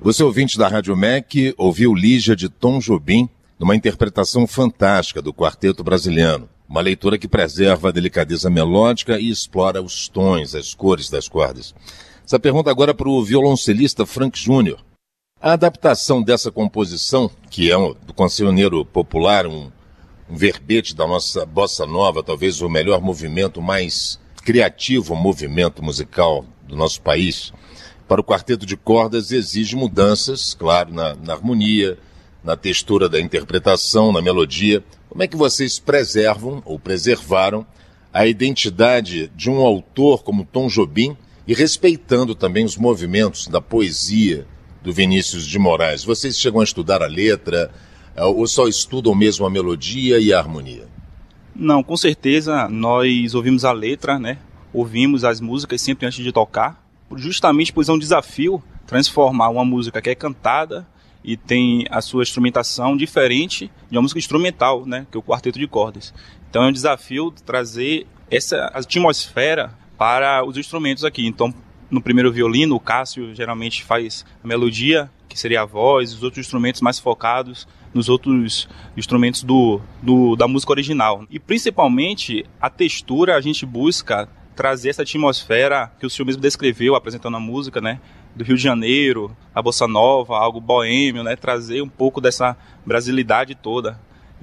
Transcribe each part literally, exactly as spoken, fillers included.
Você, ouvinte da Rádio M E C, ouviu Lígia de Tom Jobim, numa interpretação fantástica do Quarteto Brasiliano. Uma leitura que preserva a delicadeza melódica e explora os tons, as cores das cordas. Essa pergunta agora para o violoncelista Frank Júnior. A adaptação dessa composição, que é um, do cancioneiro popular, um, um verbete da nossa bossa nova, talvez o melhor movimento, mais criativo movimento musical do nosso país, para o quarteto de cordas exige mudanças, claro, na, na harmonia, na textura da interpretação, na melodia. Como é que vocês preservam ou preservaram a identidade de um autor como Tom Jobim e respeitando também os movimentos da poesia do Vinícius de Moraes? Vocês chegam a estudar a letra ou só estudam mesmo a melodia e a harmonia? Não, com certeza nós ouvimos a letra, né? Ouvimos as músicas sempre antes de tocar, justamente pois é um desafio transformar uma música que é cantada e tem a sua instrumentação diferente de uma música instrumental, né, que é o quarteto de cordas. Então é um desafio trazer essa atmosfera para os instrumentos aqui. Então, no primeiro violino, o Cássio geralmente faz a melodia, que seria a voz, os outros instrumentos mais focados nos outros instrumentos do, do, da música original. E principalmente a textura, a gente busca trazer essa atmosfera que o senhor mesmo descreveu apresentando a música, né, do Rio de Janeiro, a bossa nova, algo boêmio, né, trazer um pouco dessa brasilidade toda.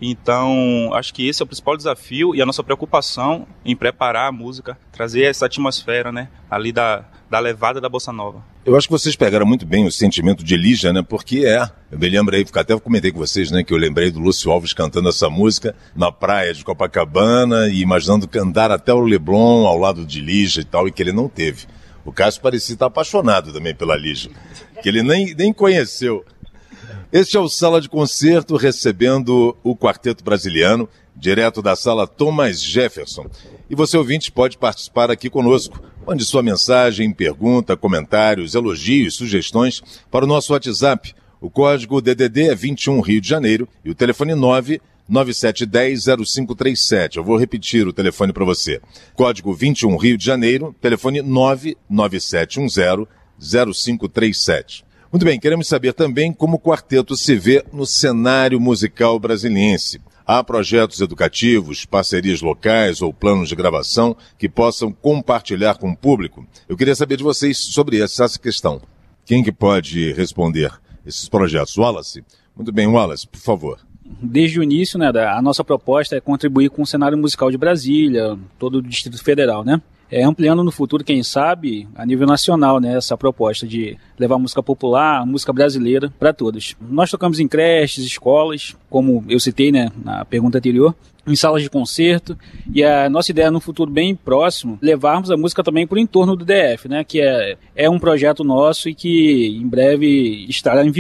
Então, acho que esse é o principal desafio e a nossa preocupação em preparar a música, trazer essa atmosfera, né, ali da, da levada da bossa nova. Eu acho que vocês pegaram muito bem o sentimento de Lígia, né, porque é, eu me lembro aí, até comentei com vocês, né, que eu lembrei do Lúcio Alves cantando essa música na praia de Copacabana e imaginando cantar até o Leblon ao lado de Lígia e tal, e que ele não teve. O Cássio parecia estar apaixonado também pela Lígia, que ele nem, nem conheceu. Este é o Sala de Concerto, recebendo o Quarteto Brasiliano, direto da sala Thomas Jefferson. E você, ouvinte, pode participar aqui conosco. Mande sua mensagem, pergunta, comentários, elogios, sugestões para o nosso WhatsApp. O código D D D é vinte e um Rio de Janeiro e o telefone nove nove sete um zero zero cinco três sete. Eu vou repetir o telefone para você. Código vinte e um Rio de Janeiro, telefone nove nove sete um zero zero cinco três sete. Muito bem, queremos saber também como o quarteto se vê no cenário musical brasiliense. Há projetos educativos, parcerias locais ou planos de gravação que possam compartilhar com o público? Eu queria saber de vocês sobre essa questão. Quem que pode responder esses projetos? Wallace? Muito bem, Wallace, por favor. Desde o início, né, a nossa proposta é contribuir com o cenário musical de Brasília, todo o Distrito Federal, né? É, ampliando no futuro, quem sabe, a nível nacional, né, essa proposta de levar música popular, música brasileira para todos. Nós tocamos em creches, escolas, como eu citei, né, na pergunta anterior, em salas de concerto, e a nossa ideia no futuro bem próximo, levarmos a música também por entorno do D F, né, que é, é um projeto nosso e que em breve estará em